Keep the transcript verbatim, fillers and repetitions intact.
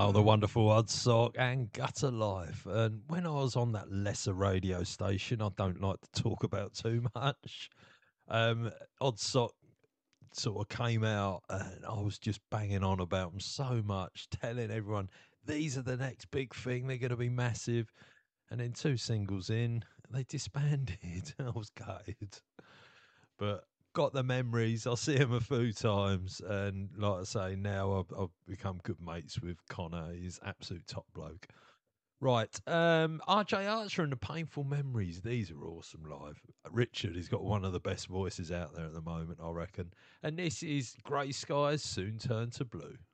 Oh, the wonderful Oddsock and Gutter Life. And when I was on that lesser radio station, I don't like to talk about too much. Um, Oddsock sort of came out, and I was just banging on about them so much, telling everyone these are the next big thing. They're going to be massive. And then two singles in, they disbanded. I was gutted, but got the memories. I see him a few times, and like I say, now I've, I've become good mates with Connor. He's absolute top bloke. Right, um, R J Archer and the Painful Memories. These are awesome live. Richard, he's got one of the best voices out there at the moment, I reckon. And this is Grey Skies Soon Turn to Blue.